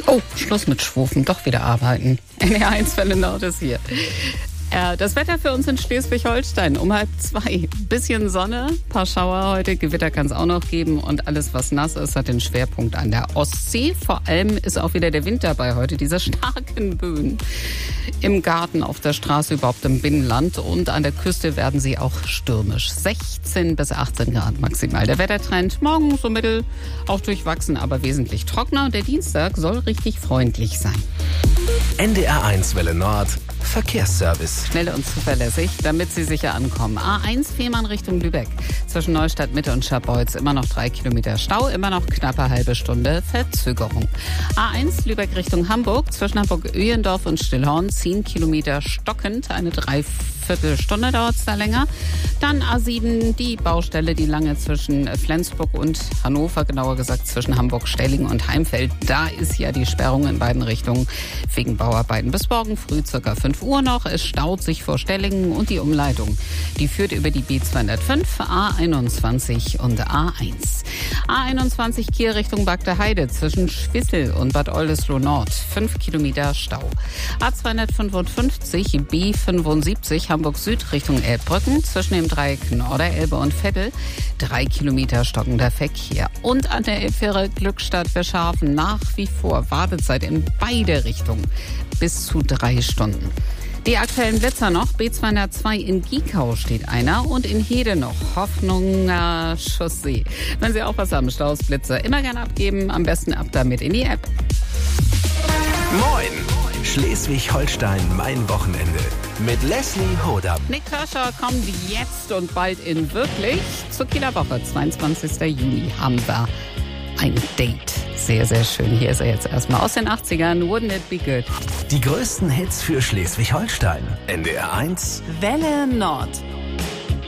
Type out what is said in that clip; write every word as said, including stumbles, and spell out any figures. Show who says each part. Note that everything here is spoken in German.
Speaker 1: Oh, Schluss mit Schwufen, doch wieder arbeiten. N D R eins Welle Nord ist hier. Äh, das Wetter für uns in Schleswig-Holstein um halb zwei. Bisschen Sonne, paar Schauer heute, Gewitter kann es auch noch geben und alles, was nass ist, hat den Schwerpunkt an der Ostsee. Vor allem ist auch wieder der Wind dabei heute, diese starken Böen. Im Garten, auf der Straße, überhaupt im Binnenland und an der Küste werden sie auch stürmisch. sechzehn bis achtzehn Grad maximal. Der Wettertrend morgen so mittel, auch durchwachsen, aber wesentlich trockener. Der Dienstag soll richtig freundlich sein.
Speaker 2: N D R eins Welle Nord Verkehrsservice.
Speaker 1: Schnell und zuverlässig, damit Sie sicher ankommen. A eins Fehmarn Richtung Lübeck. Zwischen Neustadt Mitte und Scharbeutz immer noch drei Kilometer Stau, immer noch knappe halbe Stunde Verzögerung. A eins Lübeck Richtung Hamburg. Zwischen Hamburg-Öhendorf und Stillhorn zehn Kilometer stockend. Eine Dreiviertelstunde dauert es da länger. Dann A sieben, die Baustelle, die lange zwischen Flensburg und Hannover, genauer gesagt zwischen Hamburg-Stellingen und Heimfeld. Da ist ja die Sperrung in beiden Richtungen wegen Bauarbeiten. Bis morgen früh circa fünf Uhr noch. Es staut sich vor Stellingen und die Umleitung, die führt über die B zweihundertfünf, A einundzwanzig und A eins. A einundzwanzig Kiel Richtung Bagde Heide zwischen Schwissel und Bad Oldesloe Nord. fünf Kilometer Stau. A zweihundertfünfundfünfzig B fünfundsiebzig Hamburg Süd Richtung Elbbrücken zwischen dem Dreieck Norderelbe und Vettel. drei Kilometer stockender Verkehr. Und an der Elbfähre Glückstadt-Verschafen nach wie vor Wartezeit in beide Richtungen bis zu drei Stunden. Die aktuellen Blitzer noch. B zweihundertzwei in Giekau steht einer und in Hede noch Hoffnunger Chaussee. Wenn Sie auch was haben, Staus, Blitzer, immer gerne abgeben. Am besten ab damit in die App.
Speaker 2: Moin! Schleswig-Holstein, mein Wochenende. Mit Leslie Hodam.
Speaker 1: Nick Kershaw kommt jetzt und bald in wirklich zur Kieler Woche. zweiundzwanzigsten Juni haben wir ein Date. Sehr, sehr schön. Hier ist er jetzt erstmal aus den achtzigern. Wouldn't it be good?
Speaker 2: Die größten Hits für Schleswig-Holstein. N D R eins
Speaker 1: Welle Nord.